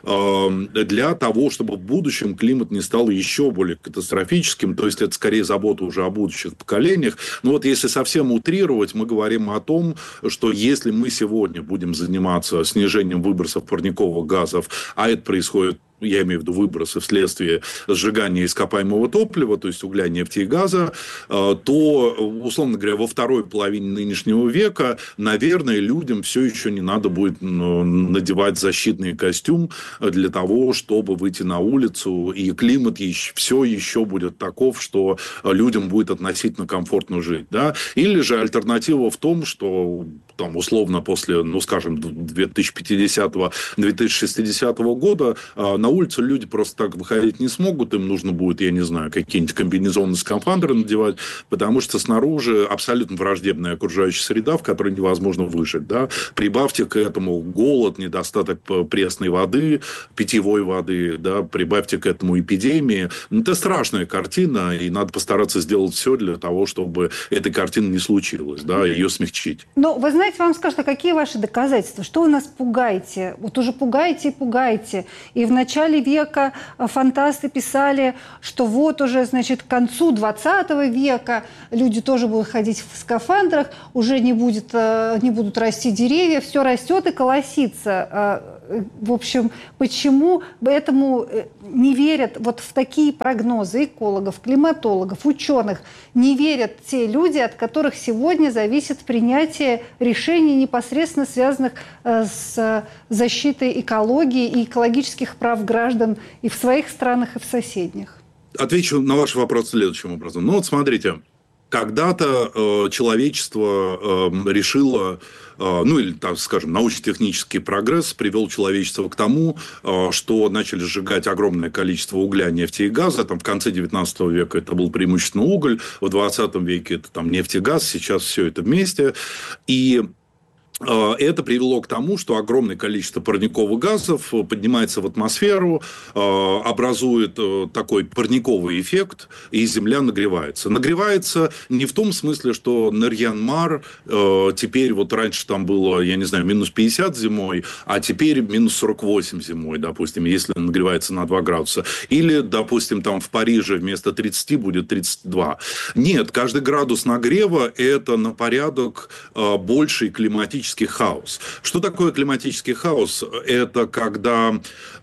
для того, чтобы в будущем климат не стал еще более катастрофическим. То есть, это скорее забота уже о будущих поколениях. Но если совсем утрировать, мы говорим о том, что если мы сегодня будем заниматься снижением выбросов парниковых газов, а это происходит я имею в виду выбросы вследствие сжигания ископаемого топлива, то есть угля, нефти и газа, то, условно говоря, во второй половине нынешнего века, наверное, людям все еще не надо будет надевать защитный костюм для того, чтобы выйти на улицу, и климат все еще будет таков, что людям будет относительно комфортно жить. Да? Или же альтернатива в том, что там, условно, после, ну, скажем, 2050-2060 года на улицу люди просто так выходить не смогут, им нужно будет, я не знаю, какие-нибудь комбинезоны, скафандры надевать, потому что снаружи абсолютно враждебная окружающая среда, в которой невозможно выжить. Да? Прибавьте к этому голод, недостаток пресной воды, питьевой воды, да? Прибавьте к этому эпидемии. Это страшная картина, и надо постараться сделать все для того, чтобы этой картины не случилось, да? Ее смягчить. Но вы знаете, вам скажут, а какие ваши доказательства? Что вы нас пугаете? Вот уже пугаете и пугаете. И в начале века фантасты писали, что вот уже, значит, к концу 20 века люди тоже будут ходить в скафандрах, уже не будут расти деревья, все растет и колосится. В общем, почему этому не верят вот в такие прогнозы экологов, климатологов, ученых? Не верят те люди, от которых сегодня зависит принятие решений, непосредственно связанных с защитой экологии и экологических прав граждан и в своих странах, и в соседних? Отвечу на ваш вопрос следующим образом. Ну вот смотрите, когда-то человечество решило, ну или, так скажем, научно-технический прогресс привел человечество к тому, что начали сжигать огромное количество угля, нефти и газа. Там, в конце 19 века это был преимущественно уголь, в 20 веке это там, нефть и газ, сейчас все это вместе. И это привело к тому, что огромное количество парниковых газов поднимается в атмосферу, образует такой парниковый эффект, и Земля нагревается. Нагревается не в том смысле, что Нарьян-Мар теперь, вот раньше там было, я не знаю, минус 50 зимой, а теперь минус 48 зимой, допустим, если нагревается на 2 градуса. Или, допустим, там в Париже вместо 30 будет 32. Нет, каждый градус нагрева – это на порядок больший климатический хаос. Что такое климатический хаос? Это когда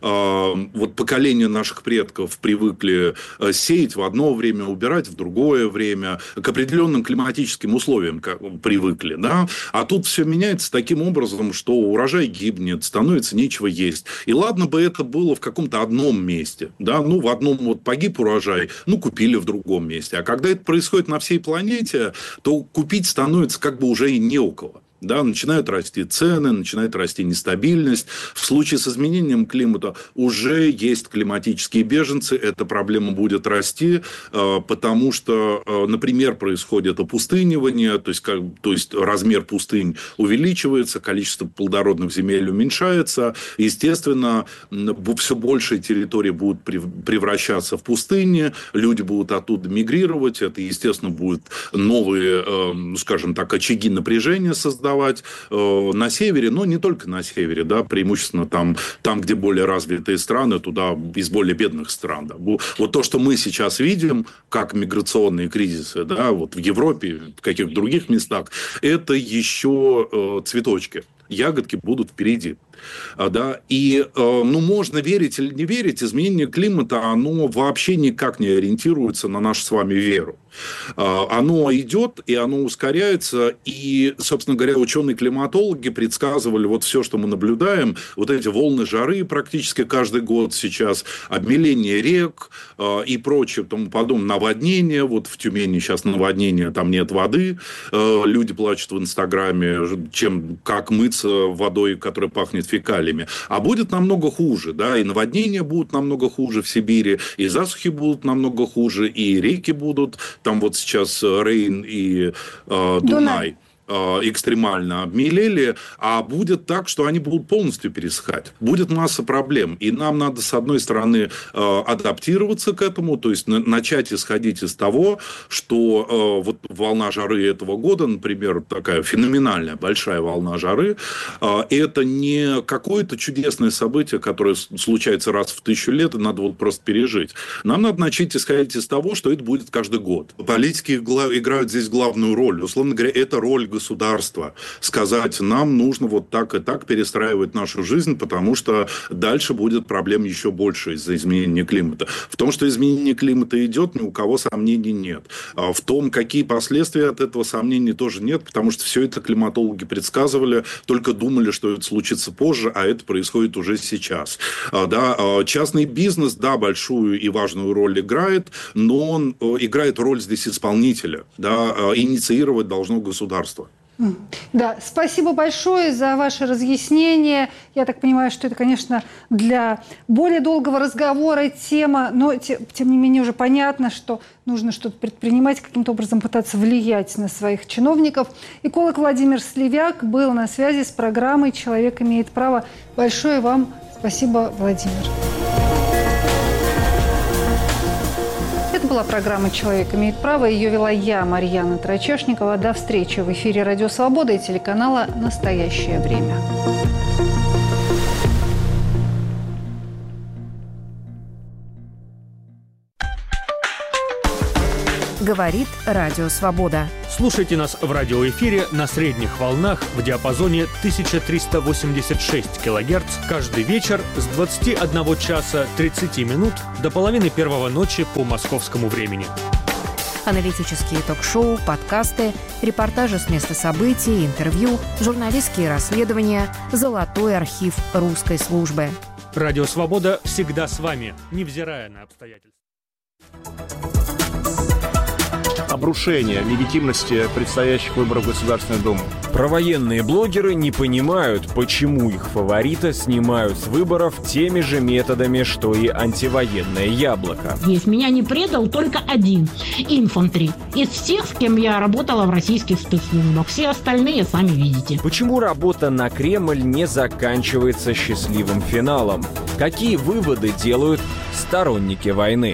вот поколения наших предков привыкли сеять в одно время, убирать в другое время, к определенным климатическим условиям привыкли. Да? А тут все меняется таким образом, что урожай гибнет, становится нечего есть. И ладно бы это было в каком-то одном месте. Да? Ну, в одном вот погиб урожай, ну, купили в другом месте. А когда это происходит на всей планете, то купить становится как бы уже и не у кого. Да, начинают расти цены, начинает расти нестабильность. В случае с изменением климата уже есть климатические беженцы. Эта проблема будет расти, потому что, например, происходит опустынивание, то есть размер пустынь увеличивается, количество плодородных земель уменьшается. Естественно, все большие территории будут превращаться в пустыни, люди будут оттуда мигрировать. Это, естественно, будут новые, скажем так, очаги напряжения создавать на севере, но не только на севере, да, преимущественно там, где более развитые страны, туда из более бедных стран. Да. Вот то, что мы сейчас видим, как миграционные кризисы, да, вот в Европе, в каких-то других местах, это еще цветочки. Ягодки будут впереди. Да? И можно верить или не верить, изменение климата, оно вообще никак не ориентируется на нашу с вами веру. Оно идет, и оно ускоряется, и, собственно говоря, ученые-климатологи предсказывали вот все, что мы наблюдаем, вот эти волны жары практически каждый год сейчас, обмеление рек и прочее, тому подобное, наводнение, вот в Тюмени сейчас наводнение, там нет воды, люди плачут в Инстаграме, как мыться водой, которая пахнет фекалиями. А будет намного хуже, да, и наводнения будут намного хуже в Сибири, и засухи будут намного хуже, и реки будут, там вот сейчас Рейн и Дунай экстремально обмелели, а будет так, что они будут полностью пересыхать. Будет масса проблем. И нам надо, с одной стороны, адаптироваться к этому, то есть начать исходить из того, что вот волна жары этого года, например, такая феноменальная большая волна жары, это не какое-то чудесное событие, которое случается раз в 1000 лет, и надо вот просто пережить. Нам надо начать исходить из того, что это будет каждый год. Политики играют здесь главную роль. Условно говоря, это роль государства. государства сказать, нам нужно вот так и так перестраивать нашу жизнь, потому что дальше будет проблем еще больше из-за изменения климата. В том, что изменение климата идет, ни у кого сомнений нет. В том, какие последствия от этого, сомнений тоже нет, потому что все это климатологи предсказывали, только думали, что это случится позже, а это происходит уже сейчас. Да, частный бизнес, да, большую и важную роль играет, но он играет роль здесь исполнителя. Да, инициировать должно государство. Да, спасибо большое за ваше разъяснение. Я так понимаю, что это, конечно, для более долгого разговора тема, но тем не менее уже понятно, что нужно что-то предпринимать, каким-то образом пытаться влиять на своих чиновников. Эколог Владимир Сливяк был на связи с программой «Человек имеет право». Большое вам спасибо, Владимир. Это была программа «Человек имеет право». Ее вела я, Марьяна Трачешникова. До встречи в эфире «Радио Свобода» и телеканала «Настоящее время». Говорит Радио Свобода. Слушайте нас в радиоэфире на средних волнах в диапазоне 1386 кГц каждый вечер с 21 часа 30 минут до половины первого ночи по московскому времени. Аналитические ток-шоу, подкасты, репортажи с места событий, интервью, журналистские расследования, золотой архив русской службы. Радио Свобода всегда с вами, невзирая на обстоятельства. Обрушение легитимности предстоящих выборов в Государственную Думу. Провоенные блогеры не понимают, почему их фаворита снимают с выборов теми же методами, что и антивоенное яблоко. Есть. Меня не предал только один инфантри. Из всех, с кем я работала в российских спецслужбах. Все остальные сами видите. Почему работа на Кремль не заканчивается счастливым финалом? Какие выводы делают сторонники войны?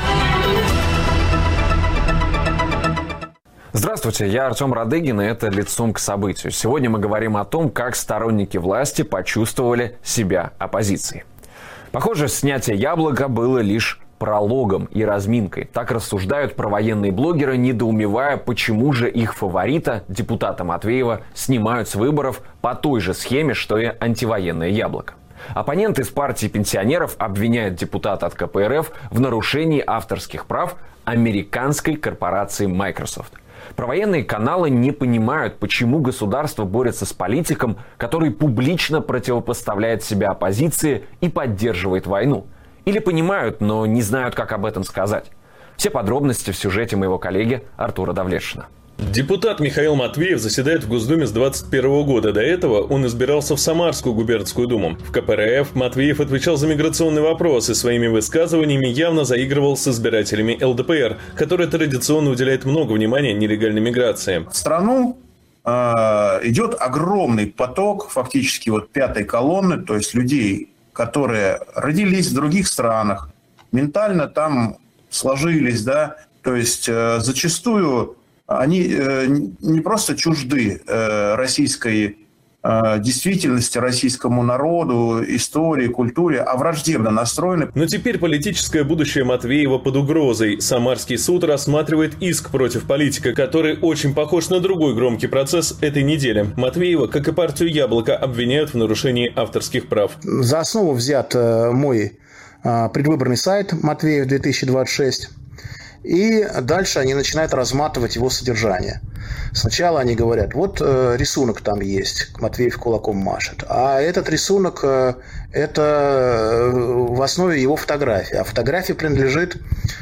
Здравствуйте, я Артем Радыгин, и это «Лицом к событию». Сегодня мы говорим о том, как сторонники власти почувствовали себя оппозицией. Похоже, снятие яблока было лишь прологом и разминкой. Так рассуждают провоенные блогеры, недоумевая, почему же их фаворита, депутата Матвеева, снимают с выборов по той же схеме, что и антивоенное яблоко. Оппонент из партии пенсионеров обвиняет депутата от КПРФ в нарушении авторских прав американской корпорации Microsoft. Провоенные каналы не понимают, почему государство борется с политиком, который публично противопоставляет себя оппозиции и поддерживает войну. Или понимают, но не знают, как об этом сказать. Все подробности в сюжете моего коллеги Артура Давлетшина. Депутат Михаил Матвеев заседает в Госдуме с 2021 года. До этого он избирался в Самарскую губернскую думу. В КПРФ Матвеев отвечал за миграционный вопрос и своими высказываниями явно заигрывал с избирателями ЛДПР, которая традиционно уделяет много внимания нелегальной миграции. В страну идет огромный поток, фактически вот пятой колонны, то есть людей, которые родились в других странах, ментально там сложились, да, то есть зачастую они не просто чужды российской действительности, российскому народу, истории, культуре, а враждебно настроены. Но теперь политическое будущее Матвеева под угрозой. Самарский суд рассматривает иск против политика, который очень похож на другой громкий процесс этой недели. Матвеева, как и партию «Яблоко», обвиняют в нарушении авторских прав. За основу взят мой предвыборный сайт «Матвеев 2026». И дальше они начинают разматывать его содержание. Сначала они говорят, вот рисунок там есть, Матвеев кулаком машет. А этот рисунок – это в основе его фотографии. А фотография принадлежит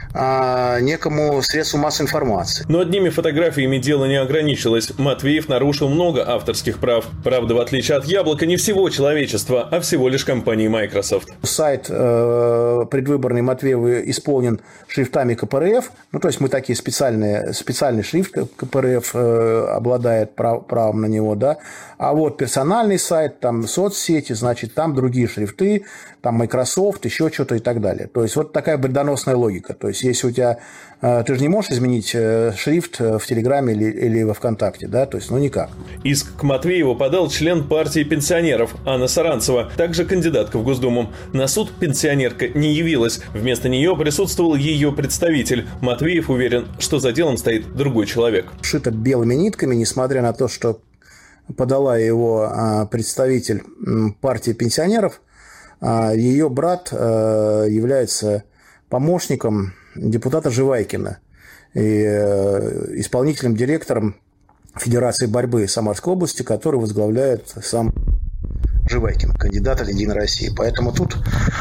некому средству массовой информации. Но одними фотографиями дело не ограничилось. Матвеев нарушил много авторских прав. Правда, в отличие от «Яблока», не всего человечества, а всего лишь компании Microsoft. Сайт предвыборный Матвеева исполнен шрифтами КПРФ. Ну, то есть мы такие специальный шрифт КПРФ обладает правом на него, да. А вот персональный сайт, там соцсети, значит, там другие шрифты, там Microsoft, еще что-то и так далее. То есть вот такая вредоносная логика. То есть если у тебя... Ты же не можешь изменить шрифт в Телеграме или во ВКонтакте, да? То есть, никак. Иск к Матвееву подал член партии пенсионеров Анна Саранцева, также кандидатка в Госдуму. На суд пенсионерка не явилась. Вместо нее присутствовал ее представитель. Матвеев уверен, что за делом стоит другой человек. Шито белыми нитками, несмотря на то, что подала его представитель партии пенсионеров, ее брат является помощником депутата Живайкина и исполнительным директором Федерации борьбы Самарской области, который возглавляет сам Живайкин, кандидат от «Единой России». Поэтому тут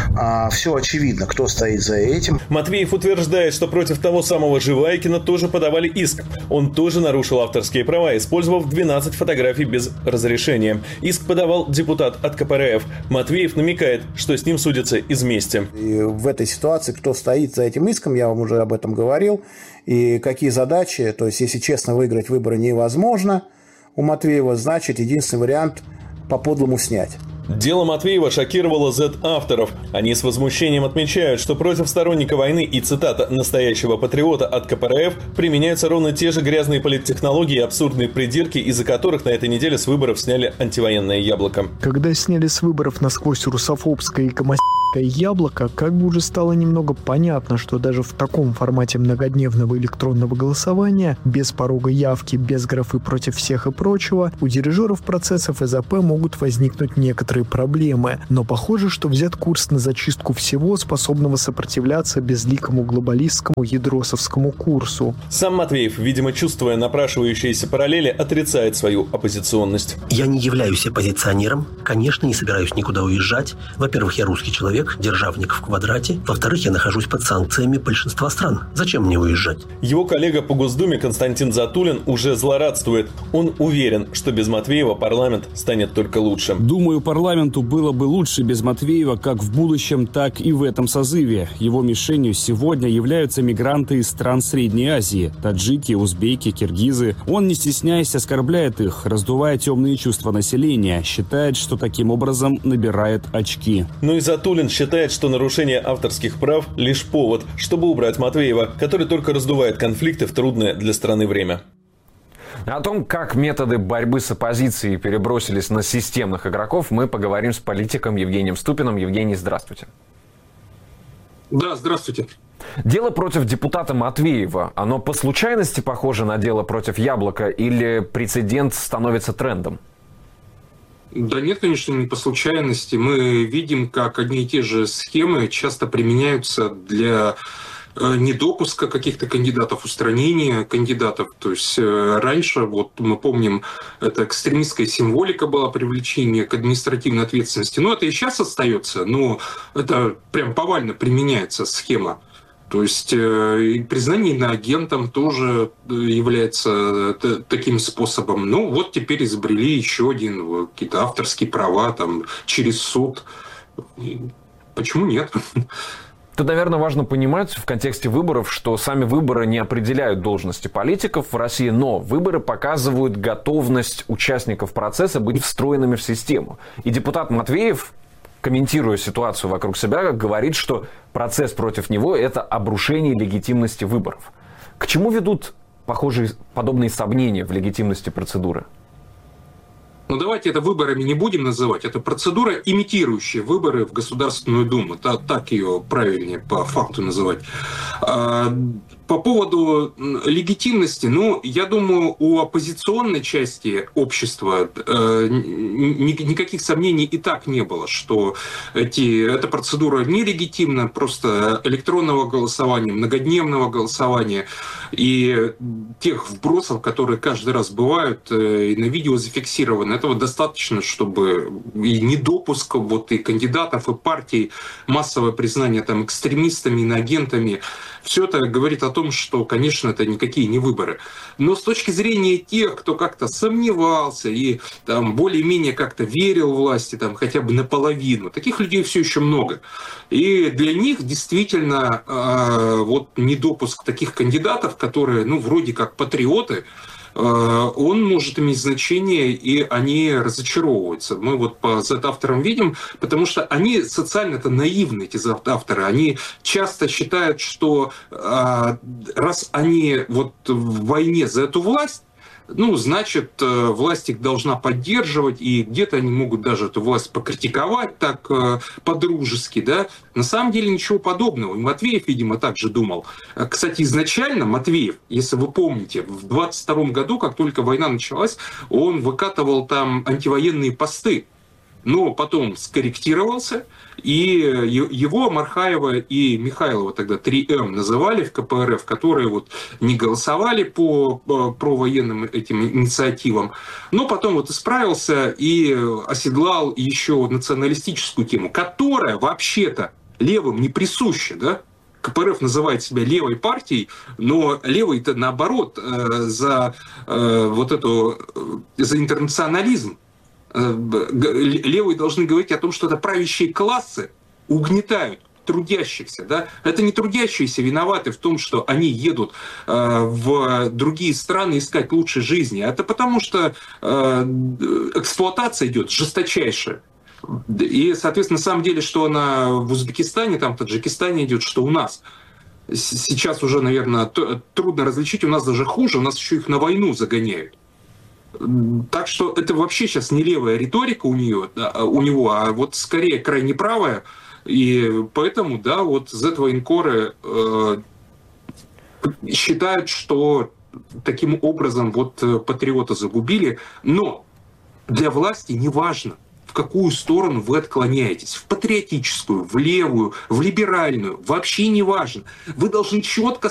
все очевидно, кто стоит за этим. Матвеев утверждает, что против того самого Живайкина тоже подавали иск. Он тоже нарушил авторские права, использовав 12 фотографий без разрешения. Иск подавал депутат от КПРФ. Матвеев намекает, что с ним судятся из мести. И в этой ситуации, кто стоит за этим иском, я вам уже об этом говорил. И какие задачи, то есть если честно выиграть выборы невозможно у Матвеева, значит единственный вариант – по-подлому снять. Дело Матвеева шокировало Z-авторов. Они с возмущением отмечают, что против сторонника войны и, цитата, «настоящего патриота» от КПРФ применяются ровно те же грязные политтехнологии и абсурдные придирки, из-за которых на этой неделе с выборов сняли антивоенное яблоко. Когда сняли с выборов насквозь русофобское и коммунистическое яблоко, как бы уже стало немного понятно, что даже в таком формате многодневного электронного голосования, без порога явки, без графы против всех и прочего, у дирижеров процессов СЗП могут возникнуть некоторые проблемы. Но похоже, что взят курс на зачистку всего, способного сопротивляться безликому глобалистскому ядросовскому курсу. Сам Матвеев, видимо, чувствуя напрашивающиеся параллели, отрицает свою оппозиционность. Я не являюсь оппозиционером, конечно, не собираюсь никуда уезжать. Во-первых, я русский человек, державник в квадрате. Во-вторых, я нахожусь под санкциями большинства стран. Зачем мне уезжать? Его коллега по Госдуме Константин Затулин уже злорадствует. Он уверен, что без Матвеева парламент станет только лучше. Думаю, парламенту было бы лучше без Матвеева как в будущем, так и в этом созыве. Его мишенью сегодня являются мигранты из стран Средней Азии. Таджики, узбеки, киргизы. Он, не стесняясь, оскорбляет их, раздувая темные чувства населения. Считает, что таким образом набирает очки. Но и Затулин считает, что нарушение авторских прав – лишь повод, чтобы убрать Матвеева, который только раздувает конфликты в трудное для страны время. О том, как методы борьбы с оппозицией перебросились на системных игроков, мы поговорим с политиком Евгением Ступиным. Евгений, здравствуйте. Да, здравствуйте. Дело против депутата Матвеева, оно по случайности похоже на дело против Яблока или прецедент становится трендом? Да нет, конечно, не по случайности. Мы видим, как одни и те же схемы часто применяются для недопуска каких-то кандидатов, устранения кандидатов. То есть раньше, вот мы помним, это экстремистская символика была, привлечение к административной ответственности. Но это и сейчас остается, но это прям повально применяется схема. То есть и признание иноагентом тоже является таким способом. Ну вот теперь изобрели еще один, какие-то авторские права там через суд. Почему нет? Тут, наверное, важно понимать в контексте выборов, что сами выборы не определяют должности политиков в России, но выборы показывают готовность участников процесса быть встроенными в систему. И депутат Матвеев, комментируя ситуацию вокруг себя, говорит, что процесс против него – это обрушение легитимности выборов. К чему ведут похожие подобные сомнения в легитимности процедуры? Ну давайте это выборами не будем называть. Это процедура, имитирующая выборы в Государственную Думу. Так ее правильнее по факту называть. По поводу легитимности, ну, я думаю, у оппозиционной части общества никаких сомнений и так не было, что эта процедура нелегитимна, просто электронного голосования, многодневного голосования и тех вбросов, которые каждый раз бывают и на видео зафиксированы. Этого достаточно, чтобы и недопуск вот, и кандидатов, и партий, массовое признание там, экстремистами, иноагентами. Все это говорит о том, что, конечно, это никакие не выборы. Но с точки зрения тех, кто как-то сомневался и там, более-менее как-то верил власти, там, хотя бы наполовину, таких людей все еще много. И для них действительно вот недопуск таких кандидатов, которые, ну, вроде как патриоты, он может иметь значение, и они разочаровываются. Мы вот по Z-авторам видим, потому что они социально-то наивны, эти Z-авторы. Они часто считают, что раз они вот в войне за эту власть, значит, власть их должна поддерживать, и где-то они могут даже эту власть покритиковать так по-дружески, да. На самом деле ничего подобного. И Матвеев, видимо, так же думал. Кстати, изначально Матвеев, если вы помните, в 22 году, как только война началась, он выкатывал там антивоенные посты. Но потом скорректировался, и его Мархаева и Михайлова тогда 3М называли в КПРФ, которые вот не голосовали по провоенным этим инициативам, но потом вот исправился и оседлал еще националистическую тему, которая вообще-то левым не присуща, да? КПРФ называет себя левой партией, но левый-то наоборот за интернационализм. Левые должны говорить о том, что это правящие классы угнетают трудящихся. Да? Это не трудящиеся виноваты в том, что они едут в другие страны искать лучшей жизни. Это потому, что эксплуатация идет жесточайшая. И, соответственно, на самом деле, что она в Узбекистане, там, в Таджикистане идет, что у нас. Сейчас уже, наверное, трудно различить, у нас даже хуже, у нас еще их на войну загоняют. Так что это вообще сейчас не левая риторика у него, а вот скорее крайне правая. И поэтому, да, вот Z-военкоры считают, что таким образом вот патриота загубили. Но для власти не важно, в какую сторону вы отклоняетесь. В патриотическую, в левую, в либеральную. Вообще не важно. Вы должны четко